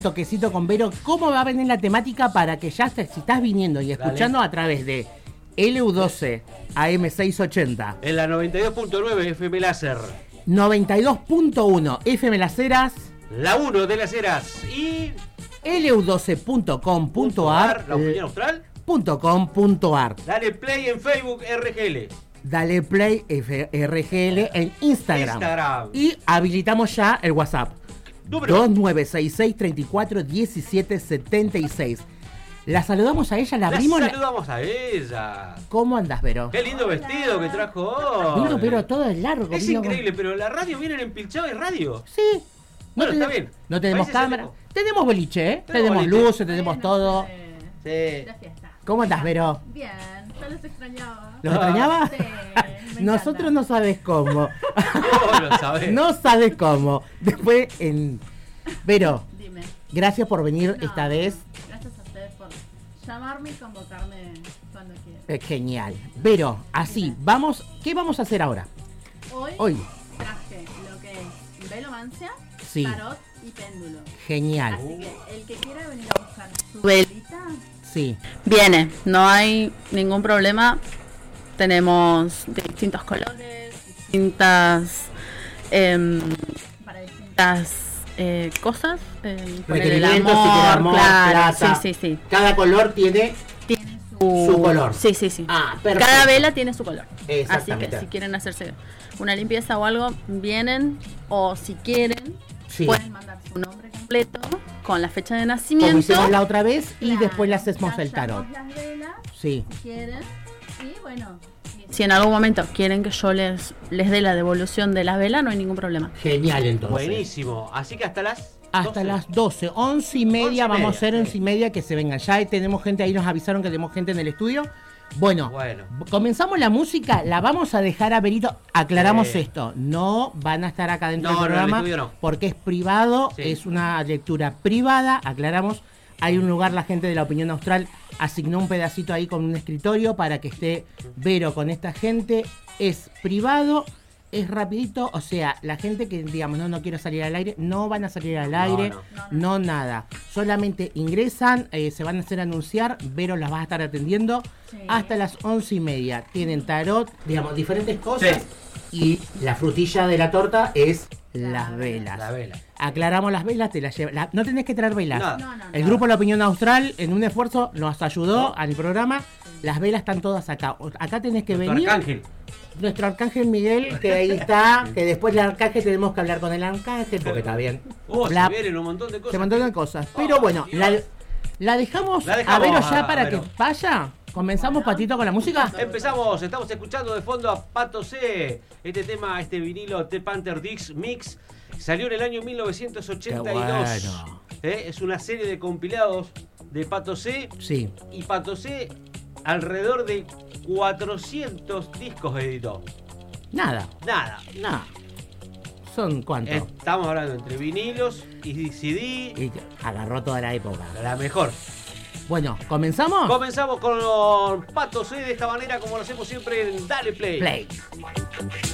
toquecito con Vero, ¿cómo va a venir la temática para que ya si estás viniendo y escuchando a través de LU12 AM680 en la 92.9 FM Láser, 92.1 FM Las Heras, la 1 de Las Heras y lu12.com.ar, la opinión austral .com.ar. Dale play en Facebook RGL. Dale play RGL en Instagram. Y habilitamos ya el WhatsApp. Número 2966-341776. La saludamos a ella, la abrimos. La saludamos a ella. ¿Cómo andás, Vero? Qué lindo vestido que trajo hoy. Vino, pero todo es largo. Es increíble, pero la radio viene en empilchado y radio. Sí. Bueno, está bien. No tenemos cámara. Tenemos boliche, ¿eh? Tenemos luces, tenemos todo. Sí. La fiesta. ¿Cómo andás, Vero? Bien, yo los extrañaba. ¿Los extrañaba? Sí, me Nosotros encanta. no sabes cómo. No lo sabés. No sabes cómo. Después en... Vero, Dime. gracias por venir No, esta vez. Gracias a ustedes por llamarme y convocarme cuando quieran. Genial. Vero, así, vamos. ¿Qué vamos a hacer ahora? Hoy traje lo que es velomancia, Sí. tarot y péndulo. Genial. Así que el que quiera venir a buscar su velita, Sí. viene, no hay ningún problema. Tenemos de distintos colores, distintas para distintas cosas. Poner el Requerimientos, si quieres amor, claro, plata. sí. Cada color tiene su color. Sí. Ah, perfecto. Cada vela tiene su color. Así Exactamente. que si quieren hacerse una limpieza o algo, vienen, o si quieren, Sí. pueden mandar su nombre completo con la fecha de Como nacimiento. hicimos la otra vez y Claro, después le hacemos el tarot. tallamos las velas, Sí. si quieren, y bueno, si en algún momento quieren que yo les dé la devolución de las velas, no hay ningún problema. Genial, entonces. Buenísimo. Así que hasta las Hasta 12. las 12, 11 y media, 11 y vamos a media, hacer sí. 11 y media que se vengan. Ya tenemos gente, ahí nos avisaron que tenemos gente en el estudio. Bueno, comenzamos la música, la vamos a dejar a Verito. Aclaramos esto, no van a estar acá dentro No, del no, en el programa estudio no. porque es privado, Sí. es una lectura privada, aclaramos. Hay un lugar, la gente de la opinión austral asignó un pedacito ahí con un escritorio para que esté Vero con esta gente. Es privado, es rapidito, o sea, la gente que digamos no quiero salir al aire, no van a salir al aire, no nada. Solamente ingresan, se van a hacer anunciar, Vero las va a estar atendiendo hasta las 11 y media. Tienen tarot, digamos, diferentes cosas. Y la frutilla de la torta es las velas. La vela. Aclaramos las velas, te las llevas. No tenés que traer velas. Nada. El grupo La Opinión Austral, en un esfuerzo, nos ayudó al programa. Las velas están todas acá. Acá tenés que venir. Arcángel. Nuestro arcángel Miguel, que ahí está. Que después del arcángel tenemos que hablar con el arcángel, porque está bien. Se vienen un montón de cosas. Se montón de cosas. Pero bueno, la dejamos a Vero ya para que vaya. ¿Comenzamos, Patito, con la música? Empezamos, estamos escuchando de fondo a Pato C. Este tema, este vinilo The Panther Disc Mix, salió en el año 1982. Qué bueno. Es una serie de compilados de Pato C. Sí. Y Pato C alrededor de 400 discos editó. Nada. ¿Son cuántos? Estamos hablando entre vinilos y CD. Y agarró toda la época. La mejor. Bueno, ¿comenzamos? Comenzamos con Pato C de esta manera, como lo hacemos siempre en Dale Play.